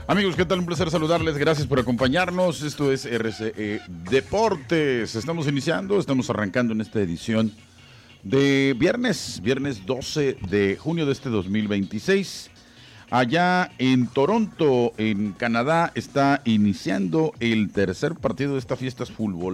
Amigos, ¿qué tal? Un placer saludarles, gracias por acompañarnos. Esto es RCE Deportes. Estamos iniciando, estamos arrancando en esta edición de viernes 12 de junio de este 2026. Allá en Toronto, en Canadá, está iniciando el tercer partido de esta fiesta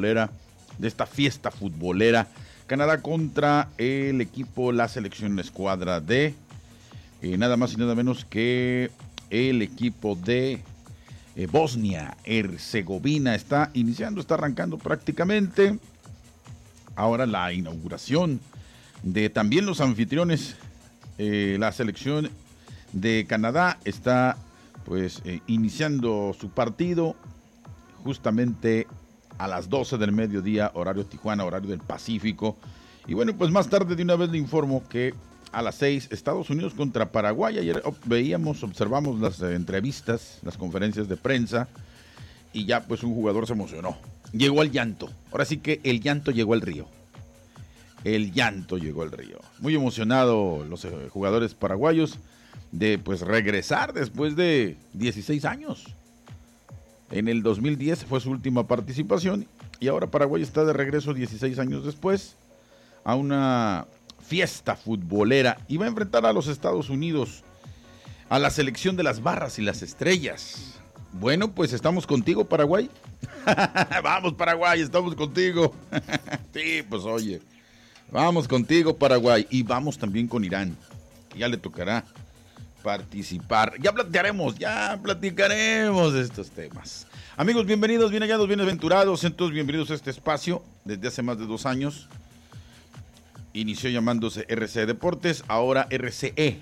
futbolera, Canadá contra el equipo, la selección, la escuadra de nada más y nada menos que el equipo de Bosnia-Herzegovina. Está iniciando, está arrancando prácticamente. Ahora la inauguración de también los anfitriones. La selección de Canadá está iniciando su partido justamente a las 12 del mediodía, horario Tijuana, horario del Pacífico. Y bueno, pues más tarde de una vez le informo que a las 6, Estados Unidos contra Paraguay. Ayer observamos las entrevistas, las conferencias de prensa, y ya pues un jugador se emocionó. Llegó al llanto. Ahora sí que el llanto llegó al río. El llanto llegó al río. Muy emocionado los jugadores paraguayos de pues regresar después de 16 años. En el 2010 fue su última participación y ahora Paraguay está de regreso 16 años después a una fiesta futbolera y va a enfrentar a los Estados Unidos, a la selección de las barras y las estrellas. Bueno, pues estamos contigo, Paraguay. Vamos, Paraguay, estamos contigo. Sí, pues oye, vamos contigo, Paraguay, y vamos también con Irán. Ya le tocará participar. Ya platicaremos de estos temas. Amigos, bienvenidos, bien hallados, bienaventurados, entonces bienvenidos a este espacio desde hace más de 2 años. Inició llamándose RCE Deportes, ahora RCE.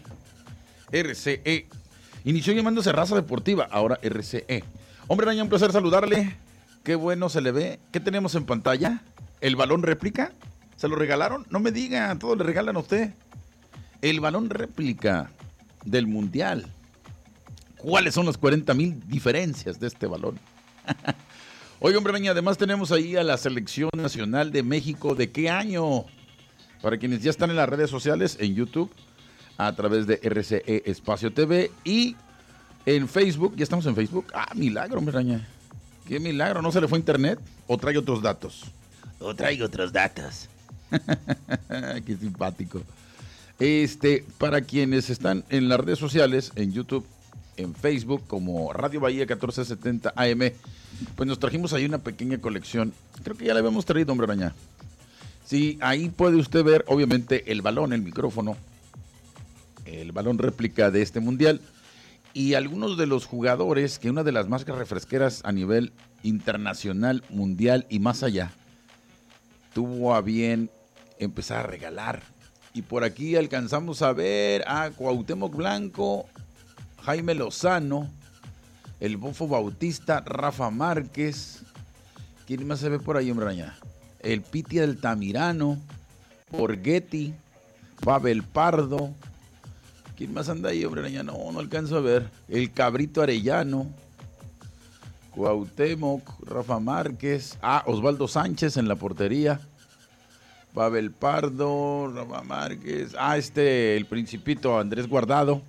Inició llamándose Raza Deportiva, ahora RCE. Hombre Araña, un placer saludarle. Qué bueno se le ve. ¿Qué tenemos en pantalla? ¿El balón réplica? ¿Se lo regalaron? No me diga, todo le regalan a usted. El balón réplica del Mundial. ¿Cuáles son las 40,000 diferencias de este balón? Oye, hombre Araña, además tenemos ahí a la Selección Nacional de México. ¿De qué año? Para quienes ya están en las redes sociales, en YouTube, a través de RCE Espacio TV y en Facebook. ¿Ya estamos en Facebook? Ah, milagro, hombre Araña. Qué milagro, ¿no se le fue internet? ¿O trae otros datos? ¿O traigo otros datos? Qué simpático. Para quienes están en las redes sociales, en YouTube, en Facebook, como Radio Bahía 1470 AM, pues nos trajimos ahí una pequeña colección. Creo que ya la habíamos traído, hombre Araña. Sí, ahí puede usted ver, obviamente, el balón, el micrófono, el balón réplica de este mundial y algunos de los jugadores que una de las marcas refresqueras a nivel internacional, mundial y más allá, tuvo a bien empezar a regalar. Y por aquí alcanzamos a ver a Cuauhtémoc Blanco, Jaime Lozano, el Bofo Bautista, Rafa Márquez. ¿Quién más se ve por ahí, hombre Araña? El Piti Altamirano, Borghetti, Pavel Pardo. ¿Quién más anda ahí, hombre Araña? No alcanzo a ver. El Cabrito Arellano, Cuauhtémoc, Rafa Márquez. Osvaldo Sánchez en la portería. Pavel Pardo, Rafa Márquez. El Principito, Andrés Guardado.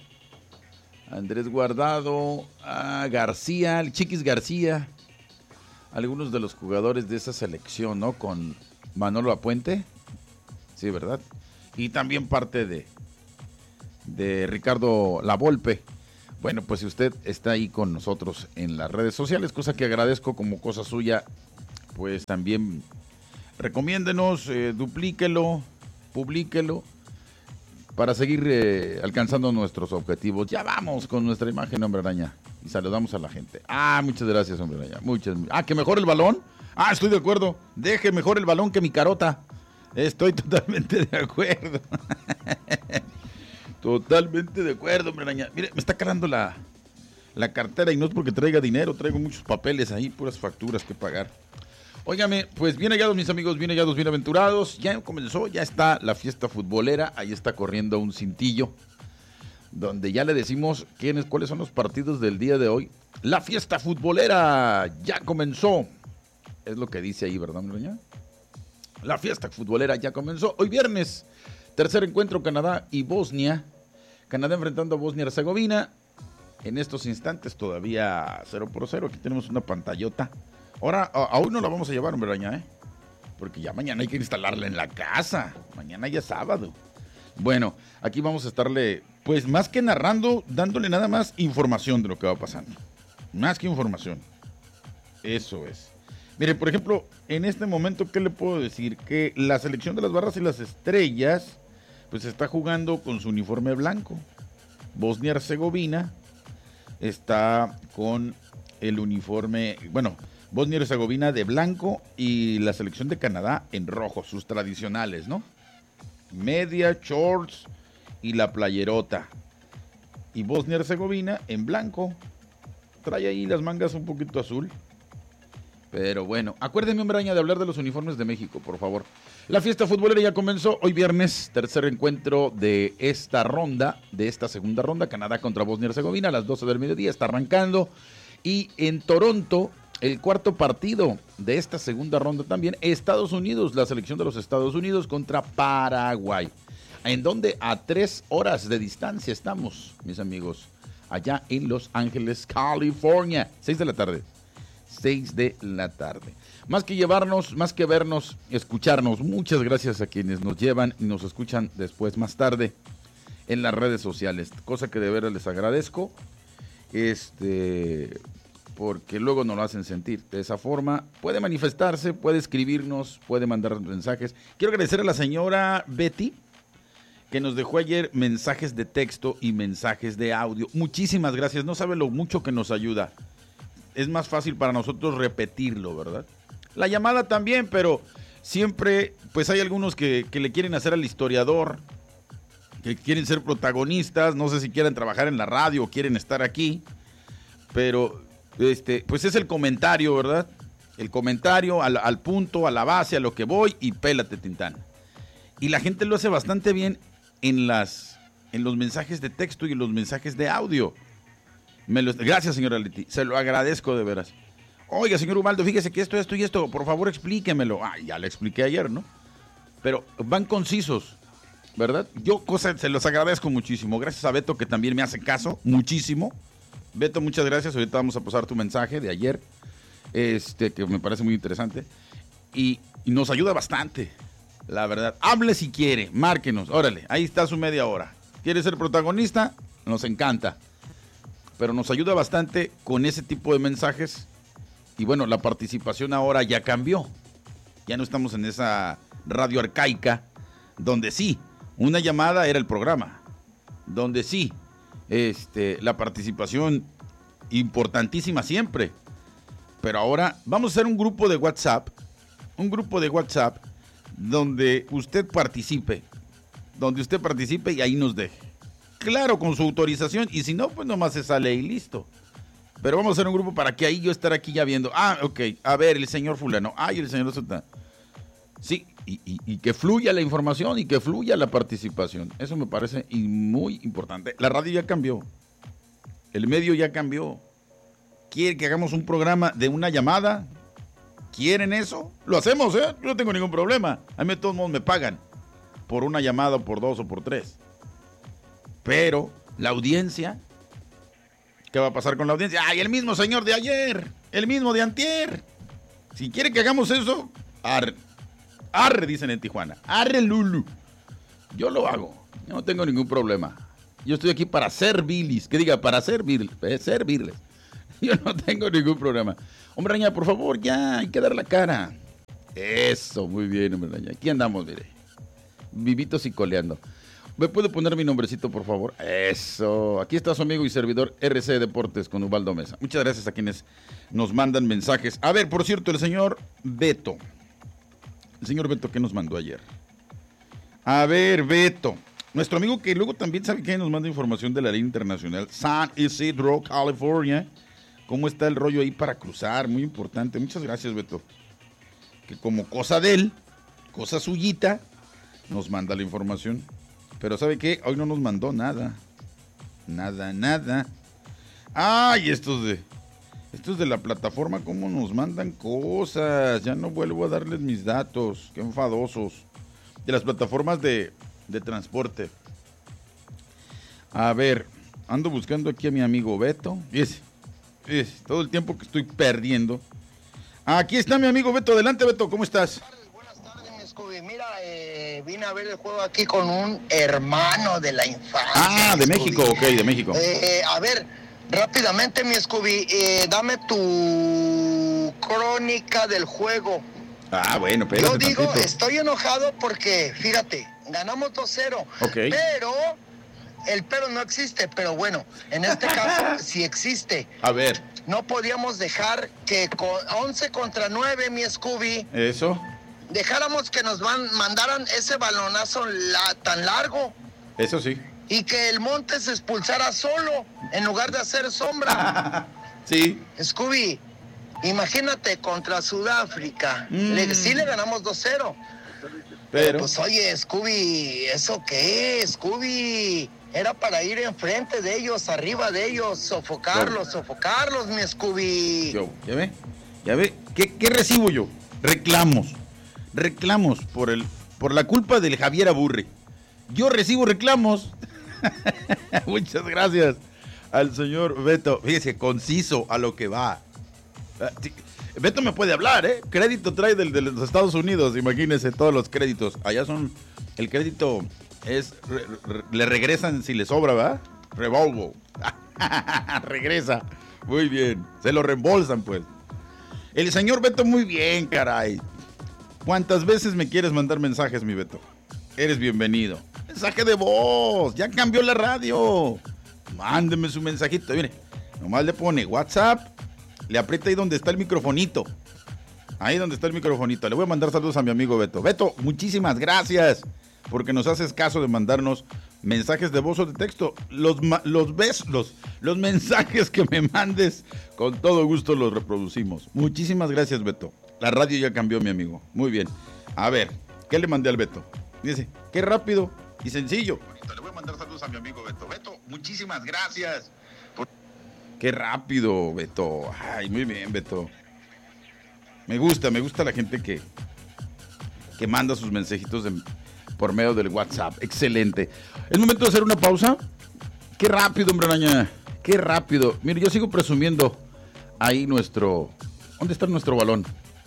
García, el Chiquis García. Algunos de los jugadores de esa selección, ¿no? Con Manolo Apuente, sí, ¿verdad? Y también parte de Ricardo Lavolpe. Bueno, pues si usted está ahí con nosotros en las redes sociales, cosa que agradezco como cosa suya, pues también recomiéndenos, duplíquelo, publíquelo, para seguir alcanzando nuestros objetivos. Ya vamos con nuestra imagen, hombre Araña, y saludamos a la gente. Muchas gracias, hombre Araña. ¿Que mejor el balón? Estoy de acuerdo. Deje mejor el balón que mi carota. Estoy totalmente de acuerdo. Totalmente de acuerdo, hombre Araña. Mire, me está calando la cartera y no es porque traiga dinero, traigo muchos papeles ahí, puras facturas que pagar. Óigame, pues bien hallados mis amigos, bien hallados, bienaventurados. Ya comenzó, ya está la fiesta futbolera, ahí está corriendo un cintillo, donde ya le decimos cuáles son los partidos del día de hoy. La fiesta futbolera ya comenzó. Es lo que dice ahí, ¿verdad, doña? La fiesta futbolera ya comenzó. Hoy viernes, tercer encuentro Canadá y Bosnia. Canadá enfrentando a Bosnia-Herzegovina. en estos instantes todavía 0-0. Aquí tenemos una pantallota. Ahora, aún no la vamos a llevar, hombre, Araña, porque ya mañana hay que instalarla en la casa. Mañana ya es sábado. Bueno, aquí vamos a estarle, pues más que narrando, dándole nada más información de lo que va pasando. Más que información. Eso es. Mire, por ejemplo, en este momento, ¿qué le puedo decir? Que la selección de las Barras y las Estrellas, pues está jugando con su uniforme blanco. Bosnia-Herzegovina está con el uniforme, bueno, Bosnia-Herzegovina de blanco y la selección de Canadá en rojo, sus tradicionales, ¿no? Media, shorts y la playerota. Y Bosnia-Herzegovina en blanco. Trae ahí las mangas un poquito azul. Pero bueno, acuérdenme, hombre, de hablar de los uniformes de México, por favor. La fiesta futbolera ya comenzó hoy viernes, tercer encuentro de esta ronda, de esta segunda ronda, Canadá contra Bosnia-Herzegovina, a las 12 del mediodía, está arrancando. Y en Toronto, el cuarto partido de esta segunda ronda también, Estados Unidos, la selección de los Estados Unidos contra Paraguay. En donde a 3 horas de distancia estamos, mis amigos, allá en Los Ángeles, California, 6 de la tarde. 6 de la tarde. Más que llevarnos, más que vernos, escucharnos. Muchas gracias a quienes nos llevan y nos escuchan después, más tarde, en las redes sociales. Cosa que de veras les agradezco. Porque luego nos lo hacen sentir. De esa forma, puede manifestarse, puede escribirnos, puede mandar mensajes. Quiero agradecer a la señora Betty, que nos dejó ayer mensajes de texto y mensajes de audio. Muchísimas gracias. No sabe lo mucho que nos ayuda. Es más fácil para nosotros repetirlo, ¿verdad? La llamada también, pero siempre, pues hay algunos que le quieren hacer al historiador, que quieren ser protagonistas, no sé si quieren trabajar en la radio o quieren estar aquí, pero pues es el comentario, ¿verdad? El comentario al punto, a la base, a lo que voy y pélate, Tintán. Y la gente lo hace bastante bien en los mensajes de texto y en los mensajes de audio. Gracias, señora Leti, se lo agradezco de veras. Oiga, señor Ubaldo, fíjese que esto y esto, por favor explíquemelo. Ya le expliqué ayer, ¿no? Pero van concisos, ¿verdad? Se los agradezco muchísimo. Gracias a Beto, que también me hace caso, muchísimo. Beto, muchas gracias. Ahorita vamos a pasar tu mensaje de ayer, que me parece muy interesante. Y nos ayuda bastante, la verdad. Hable si quiere, márquenos, órale, ahí está su media hora. ¿Quiere ser protagonista? Nos encanta. Pero nos ayuda bastante con ese tipo de mensajes. Y bueno, la participación ahora ya cambió. Ya no estamos en esa radio arcaica, donde sí, una llamada era el programa. Donde sí, la participación importantísima siempre. Pero ahora vamos a hacer un grupo de WhatsApp. Un grupo de WhatsApp donde usted participe. Donde usted participe y ahí nos deje. Claro, con su autorización, y si no, pues nomás se sale y listo. Pero vamos a hacer un grupo para que ahí yo estar aquí ya viendo. Ok, a ver, el señor fulano, el señor Sota. Sí, y que fluya la información y que fluya la participación. Eso me parece muy importante. La radio ya cambió. El medio ya cambió. ¿Quieren que hagamos un programa de una llamada? ¿Quieren eso? Lo hacemos, ¿eh? Yo no tengo ningún problema. A mí de todos modos me pagan por una llamada, por 2 o por 3. Pero la audiencia, ¿qué va a pasar con la audiencia? El mismo señor de ayer, el mismo de antier. Si quiere que hagamos eso, arre, dicen en Tijuana, arre Lulu. Yo lo hago, yo no tengo ningún problema. Yo estoy aquí para servirles, para servirles. Yo no tengo ningún problema. Hombre Araña, por favor, ya, hay que dar la cara. Eso, muy bien, hombre Araña. Aquí andamos, mire, vivitos y coleando. ¿Me puede poner mi nombrecito, por favor? Eso. Aquí está su amigo y servidor RC Deportes con Ubaldo Mesa. Muchas gracias a quienes nos mandan mensajes. A ver, por cierto, el señor Beto. El señor Beto, ¿qué nos mandó ayer? A ver, Beto. Nuestro amigo que luego también sabe que nos manda información de la línea internacional. San Isidro, California. ¿Cómo está el rollo ahí para cruzar? Muy importante. Muchas gracias, Beto. Que como cosa de él, cosa suyita, nos manda la información. Pero ¿sabe qué? Hoy no nos mandó nada. Nada. Estos de la plataforma, ¿cómo nos mandan cosas? Ya no vuelvo a darles mis datos. Qué enfadosos. De las plataformas de transporte. A ver, Ando buscando aquí a mi amigo Beto. Fíjese, todo el tiempo que estoy perdiendo. Aquí está mi amigo Beto. Adelante, Beto, ¿cómo estás? Buenas tardes, mi Scooby. Mira, vine a ver el juego aquí con un hermano de la infancia. Ah, de Scooby. México, ok, de México. A ver, rápidamente, mi Scooby, dame tu crónica del juego. Ah, bueno, espérate. Yo digo, tantito. estoy enojado porque, fíjate, ganamos 2-0. Ok. Pero el pero no existe. Pero bueno, en este caso sí existe. A ver. No podíamos dejar que con 11 contra 9, mi Scooby, Eso. dejáramos que nos mandaran ese balonazo tan largo Eso sí. y que el Montes se expulsara solo en lugar de hacer sombra. Sí. Scooby, imagínate contra Sudáfrica. Sí le ganamos 2-0. Pero. Pues oye, Scooby, ¿eso qué, Scooby? Era para ir enfrente de ellos, arriba de ellos, sofocarlos, mi Scooby. Ya ve. ¿Qué recibo yo? Reclamos por la culpa del Javier Aburre. Yo recibo reclamos. Muchas gracias al señor Beto. Fíjese, conciso a lo que va. Sí, Beto me puede hablar, ¿eh? Crédito trae de los Estados Unidos, imagínense todos los créditos. Allá son, el crédito es, le regresan si le sobra, ¿verdad? Revolvo. Regresa. Muy bien. Se lo reembolsan, pues. El señor Beto, muy bien, caray. ¿Cuántas veces me quieres mandar mensajes, mi Beto? Eres bienvenido. Mensaje de voz. Ya cambió la radio. Mándeme su mensajito. Mire, nomás le pone WhatsApp. Le aprieta ahí donde está el microfonito. Ahí donde está el microfonito. Le voy a mandar saludos a mi amigo Beto. Beto, muchísimas gracias porque nos haces caso de mandarnos mensajes de voz o de texto. Los mensajes que me mandes, con todo gusto los reproducimos. Muchísimas gracias, Beto. La radio ya cambió, mi amigo. Muy bien. A ver, ¿qué le mandé al Beto? Dice, qué rápido y sencillo. Le voy a mandar saludos a mi amigo Beto. Beto, muchísimas gracias. Qué rápido, Beto. Ay, muy bien, Beto. Me gusta la gente que manda sus mensajitos por medio del WhatsApp. Excelente. Es momento de hacer una pausa. Qué rápido, hombre araña. Qué rápido. Mire, yo sigo presumiendo ahí ¿dónde está nuestro balón?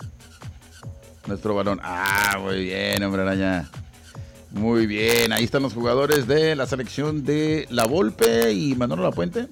Nuestro balón. Ah, muy bien, hombre araña. Muy bien. Ahí están los jugadores de la selección de La Volpe y Manolo Lapuente.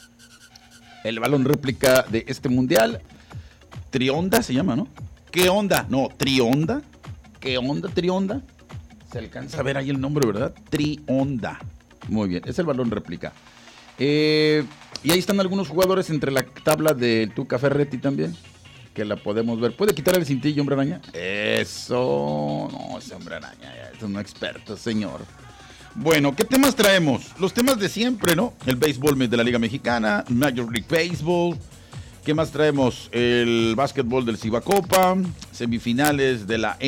El balón réplica de este mundial. Trionda se llama, ¿no? ¿Qué onda? No, Trionda. ¿Qué onda, Trionda? Se alcanza a ver ahí el nombre, ¿verdad? Trionda. Muy bien, es el balón réplica. Y ahí están algunos jugadores entre la tabla del Tuca Ferretti también, que la podemos ver. ¿Puede quitar el cintillo, hombre araña? Eso. No, ese hombre araña es un experto, señor. Bueno, ¿qué temas traemos? Los temas de siempre, ¿no? El béisbol de la Liga Mexicana, Major League Baseball. ¿Qué más traemos? El básquetbol del Cibacopa, semifinales de la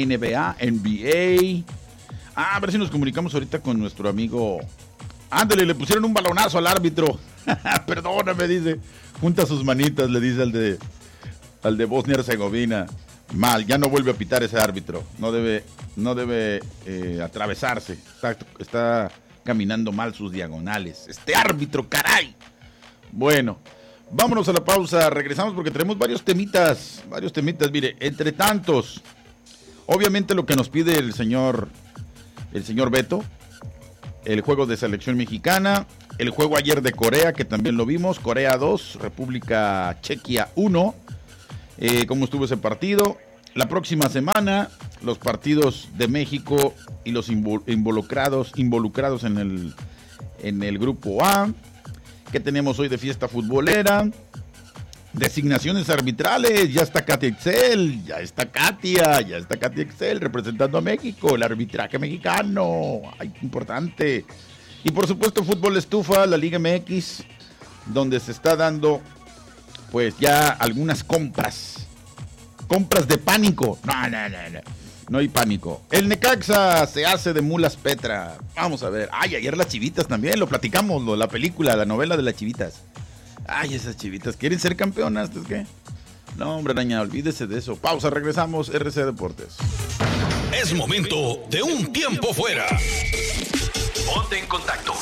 NBA. A ver si nos comunicamos ahorita con nuestro amigo. Ándale, le pusieron un balonazo al árbitro. Perdóname, dice. Junta sus manitas, le dice al de Bosnia y Herzegovina. Mal, ya no vuelve a pitar ese árbitro. No debe atravesarse. Está caminando mal sus diagonales. Este árbitro, caray. Bueno, vámonos a la pausa. Regresamos porque tenemos varios temitas. Mire, entre tantos, obviamente lo que nos pide el señor Beto, el juego de selección mexicana, el juego ayer de Corea, que también lo vimos, Corea 2, República Chequia 1. Cómo estuvo ese partido. La próxima semana, los partidos de México y los involucrados en el grupo A. ¿Qué tenemos hoy de fiesta futbolera? Designaciones arbitrales. Ya está Katia Excel, ya está Katia Excel representando a México, el arbitraje mexicano. Ay, qué importante. Y por supuesto, fútbol estufa, la Liga MX, donde se está dando pues ya algunas compras de pánico. No hay pánico. El Necaxa se hace de mulas Petra. Vamos a ver. Ay, ayer las Chivitas también, lo platicamos, la película, la novela de las Chivitas. Ay, esas Chivitas, ¿quieren ser campeonas? ¿Es qué? No, hombre, araña, olvídese de eso. Pausa, regresamos, RC Deportes. Es momento de un tiempo fuera. Ponte en contacto.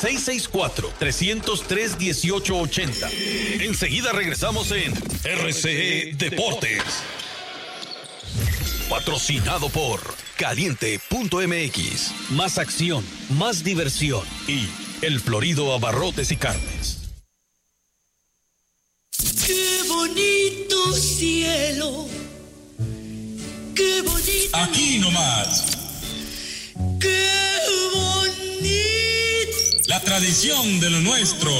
664-303-1880. Enseguida regresamos en RCE Deportes. Patrocinado por Caliente.mx. Más acción, más diversión y El Florido Abarrotes y Carnes. ¡Qué bonito cielo! ¡Qué bonito! Aquí nomás. ¡Qué bonito! La tradición de lo nuestro.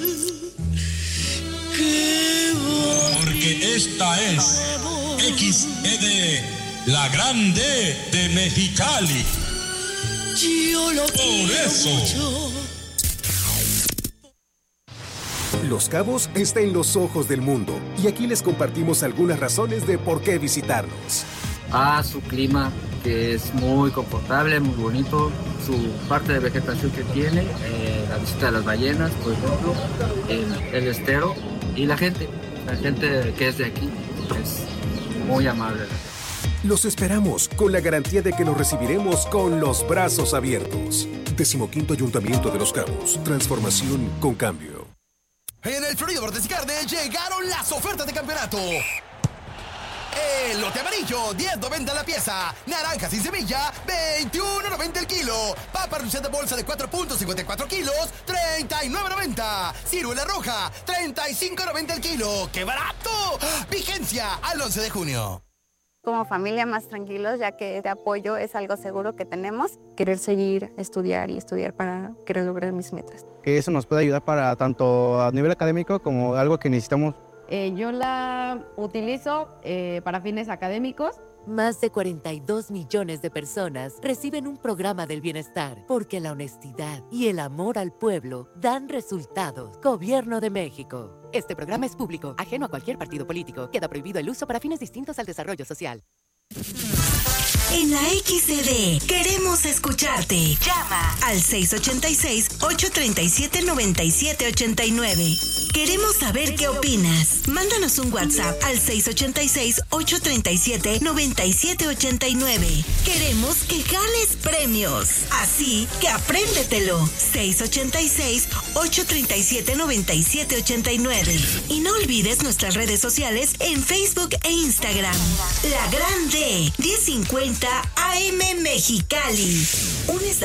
¡Qué bonito! Porque esta es XED, la grande de Mexicali. Yo lo Por eso. mucho. Los Cabos está en los ojos del mundo y aquí les compartimos algunas razones de por qué visitarnos. Su clima, que es muy confortable, muy bonito, su parte de vegetación que tiene, la visita de las ballenas, por ejemplo, el estero y la gente que es de aquí es muy amable. Los esperamos con la garantía de que los recibiremos con los brazos abiertos. 15º Ayuntamiento de Los Cabos. Transformación con cambio. En el Florido Abarrotes y Carnes llegaron las ofertas de campeonato. Elote amarillo, $10.90 la pieza. Naranja sin semilla, $21.90 el kilo. Papa de bolsa de 4.54 kilos, $39.90. Ciruela roja, $35.90 el kilo. ¡Qué barato! Vigencia al 11 de junio. Como familia más tranquilos, ya que este apoyo es algo seguro que tenemos. Querer seguir, estudiar para querer lograr mis metas. Que eso nos puede ayudar para tanto a nivel académico como algo que necesitamos. Yo la utilizo para fines académicos. Más de 42 millones de personas reciben un programa del bienestar porque la honestidad y el amor al pueblo dan resultados. Gobierno de México. Este programa es público, ajeno a cualquier partido político. Queda prohibido el uso para fines distintos al desarrollo social. En la XCD queremos escucharte. Llama al 686-837-9789. Queremos saber qué opinas. Mándanos un WhatsApp al 686-837-9789. Queremos que ganes premios. Así que apréndetelo. 686-837-9789. Y no olvides nuestras redes sociales en Facebook e Instagram. La Grande 1050 AM Mexicali.